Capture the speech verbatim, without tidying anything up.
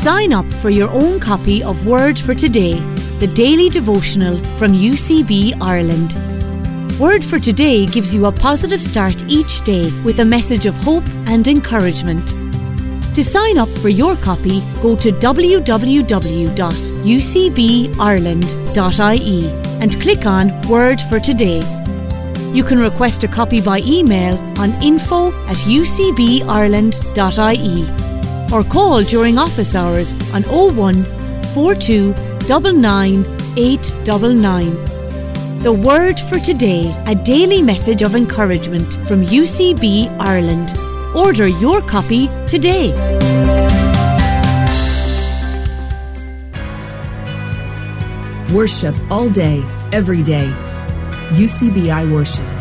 Sign up for your own copy of Word for Today, the daily devotional from U C B Ireland. Word for Today gives you a positive start each day with a message of hope and encouragement. To sign up for your copy, go to w w w dot u c b ireland dot i e and click on Word for Today. You can request a copy by email on info at u c b ireland dot i e or call during office hours on oh one, four two nine nine, eight nine nine. The Word for Today, a daily message of encouragement from U C B Ireland. Order your copy today. Worship all day, every day. U C B I Worship.